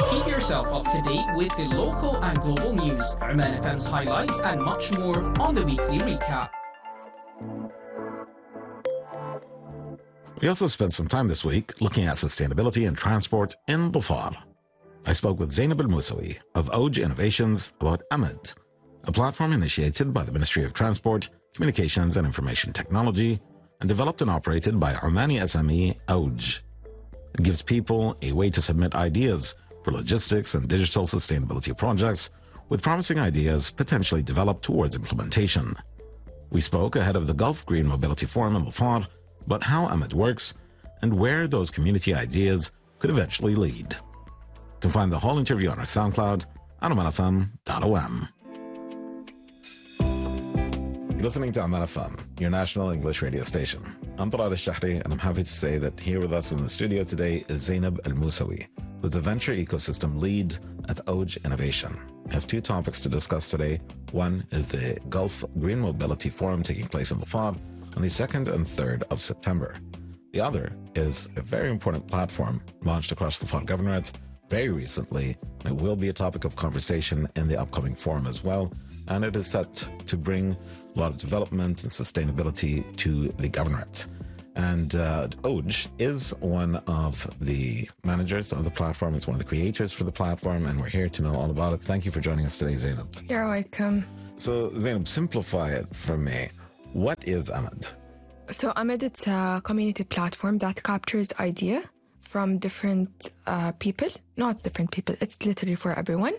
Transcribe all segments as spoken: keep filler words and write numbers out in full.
Keep yourself up to date with the local and global news, Oman F M's highlights, and much more on the weekly recap. We also spent some time this week looking at sustainability and transport in Dhofar. I spoke with Zainab Al-Musawi of Ouj Innovations about Amad, a platform initiated by the Ministry of Transport, Communications and Information Technology and developed and operated by Omani S M E Ouj. It gives people a way to submit ideas for logistics and digital sustainability projects, with promising ideas potentially developed towards implementation. We spoke ahead of the Gulf Green Mobility Forum in Dhofar about how Amad works and where those community ideas could eventually lead. You can find the whole interview on our SoundCloud at oman f m dot o m. You're listening to Oman F M, your national English radio station. I'm Talal Al-Shahri, and I'm happy to say that here with us in the studio today is Zainab Al-Musawi, who's a venture ecosystem lead at Ouj Innovation. We have two topics to discuss today. One is the Gulf Green Mobility Forum taking place in Dhofar on the second and third of September. The other is a very important platform launched across the Dhofar Governorate very recently, and it will be a topic of conversation in the upcoming forum as well, and it is set to bring a lot of development and sustainability to the governorate. And uh, Ouj is one of the managers of the platform. It's one of the creators for the platform, and we're here to know all about it. Thank you for joining us today, Zainab. You're welcome. So, Zainab, simplify it for me. What is Amad? So Amad, it's a community platform that captures idea from different uh, people. Not different people, it's literally for everyone.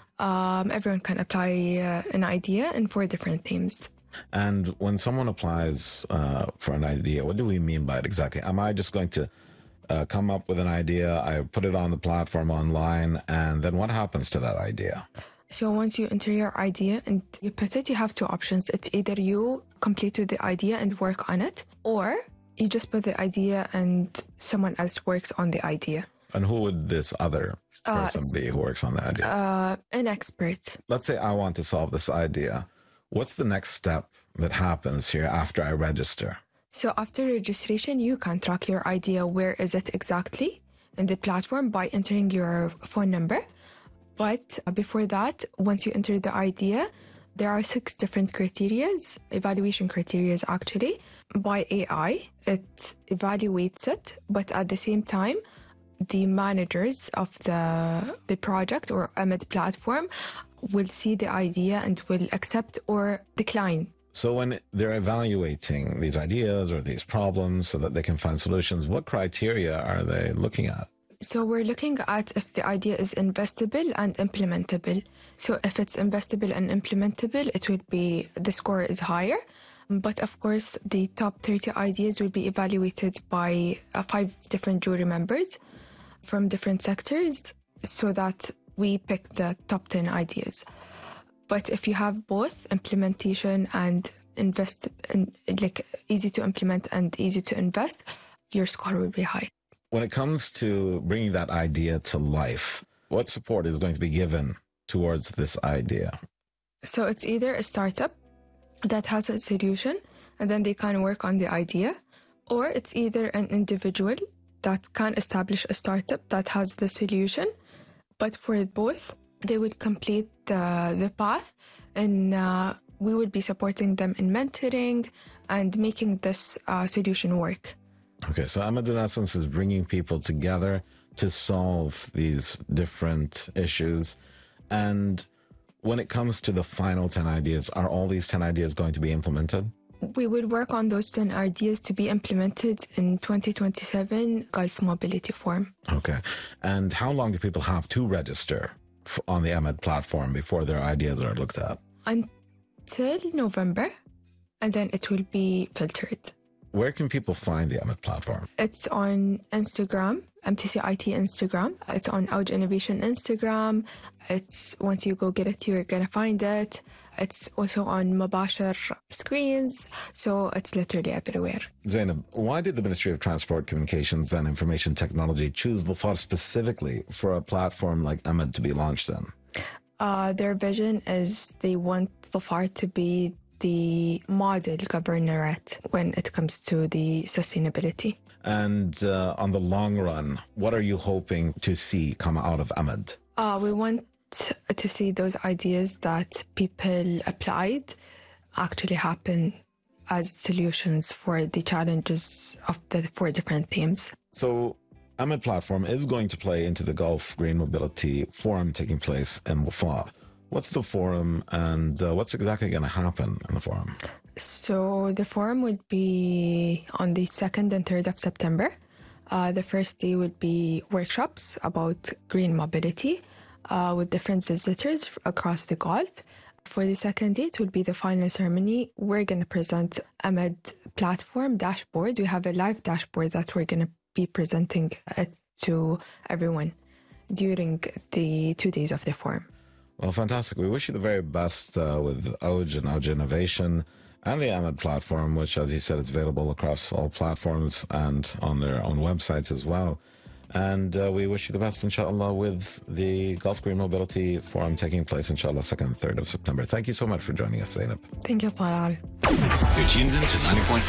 Um, everyone can apply uh, an idea in four different themes. And when someone applies uh, for an idea, what do we mean by it exactly? Am I just going to uh, come up with an idea, I put it on the platform online, and then what happens to that idea? So once you enter your idea and you put it, you have two options. It's either you complete with the idea and work on it, or you just put the idea and someone else works on the idea. And who would this other person uh, be who works on the idea? Uh, an expert. Let's say I want to solve this idea. What's the next step that happens here after I register? So after registration, you can track your idea. Where is it exactly in the platform by entering your phone number. But before that, once you enter the idea, there are six different criterias, evaluation criterias actually. By A I, it evaluates it, but at the same time, the managers of the the project or Amad platform will see the idea and will accept or decline. So when they're evaluating these ideas or these problems so that they can find solutions, what criteria are they looking at? So we're looking at if the idea is investable and implementable. So if it's investable and implementable, it will be, the score is higher. But of course, the top thirty ideas will be evaluated by uh, five different jury members from different sectors so that we pick the top ten ideas. But if you have both implementation and invest, and like easy to implement and easy to invest, your score will be high. When it comes to bringing that idea to life, what support is going to be given towards this idea? So it's either a startup that has a solution and then they can work on the idea, or it's either an individual that can establish a startup that has the solution. But for both, they would complete the, the path, and uh, we would be supporting them in mentoring and making this uh, solution work. Okay, so Amad in essence is bringing people together to solve these different issues. And when it comes to the final ten ideas, are all these ten ideas going to be implemented? We would work on those ten ideas to be implemented in twenty twenty-seven Gulf Mobility Forum. Okay. And how long do people have to register on the Amad platform before their ideas are looked at? Until November, and then it will be filtered. Where can people find the Amad platform? It's on Instagram, M T C I T Instagram. It's on Ouj Innovation Instagram. It's, once you go get it, you're going to find it. It's also on Mubashir screens. So it's literally everywhere. Zainab, why did the Ministry of Transport, Communications and Information Technology choose Dhofar specifically for a platform like Amad to be launched in? Uh, their vision is they want Dhofar to be the model governorate when it comes to the sustainability. And uh, on the long run, what are you hoping to see come out of Amad? Uh, we want to see those ideas that people applied actually happen as solutions for the challenges of the four different themes. So Amad platform is going to play into the Gulf Green Mobility Forum taking place in Wafa. What's the forum and uh, what's exactly going to happen in the forum? So the forum would be on the second and third of September. Uh, the first day would be workshops about green mobility uh, with different visitors across the Gulf. For the second day, it will be the final ceremony. We're going to present Amad platform dashboard. We have a live dashboard that we're going to be presenting it to everyone during the two days of the forum. Well, fantastic. We wish you the very best uh, with Ouj and Ouj Innovation and the Amad platform, which, as you said, is available across all platforms and on their own websites as well. And uh, we wish you the best, inshallah, with the Gulf Green Mobility Forum taking place, inshallah, second and third of September. Thank you so much for joining us, Zainab. Thank you, Talal. You're tuned in to ninety point four